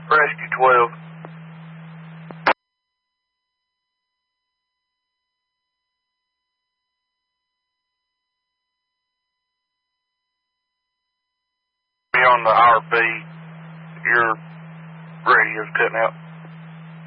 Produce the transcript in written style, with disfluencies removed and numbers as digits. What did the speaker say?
Rescue 12. Be on the RB. Your radio's cutting out.